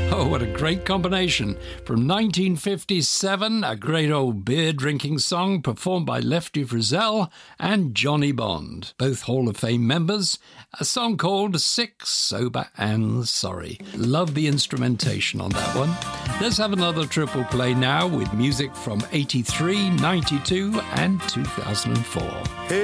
Oh, what a great combination. From 1957, a great old beer-drinking song performed by Lefty Frizzell and Johnny Bond, both Hall of Fame members, a song called Sick, Sober and Sorry. Love the instrumentation on that one. Let's have another triple play now with music from 83, 92 and 2004.